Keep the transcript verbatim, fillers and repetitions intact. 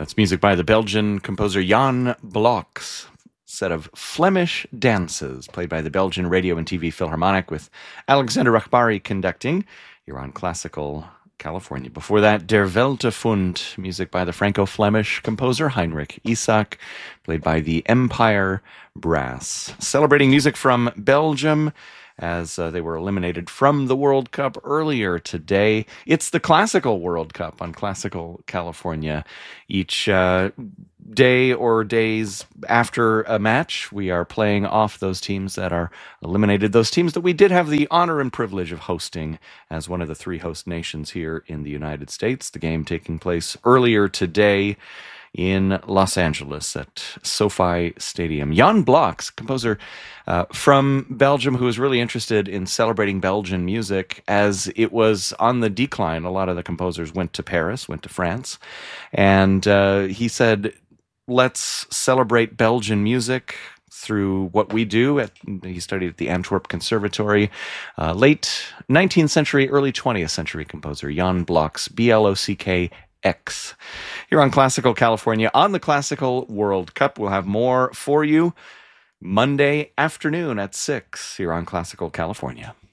That's music by the Belgian composer Jan Bloks. Set of Flemish dances played by the Belgian Radio and T V Philharmonic with Alexander Rachbari conducting. You're on Classical California. Before that, Der Weltefund, music by the Franco-Flemish composer Heinrich Isaac, played by the Empire Brass. Celebrating music from Belgium as uh, they were eliminated from the World Cup earlier today. It's the Classical World Cup on Classical California. Each uh, day or days after a match, we are playing off those teams that are eliminated, those teams that we did have the honor and privilege of hosting as one of the three host nations here in the United States. The game taking place earlier today in Los Angeles at SoFi Stadium. Jan Bloks, composer uh, from Belgium, who was really interested in celebrating Belgian music as it was on the decline. A lot of the composers went to Paris, went to France, and uh, he said, let's celebrate Belgian music through what we do. At, he studied at the Antwerp Conservatory. Uh, late nineteenth century, early twentieth century composer, Jan Bloks, B L O C K X. Here on Classical California, on the Classical World Cup. We'll have more for you Monday afternoon at six here on Classical California.